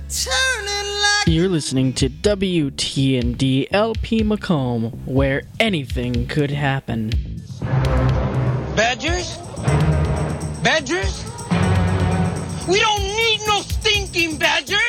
You're listening to WTND LP Macomb, where anything could happen. Badgers? Badgers? We don't need no stinking badgers!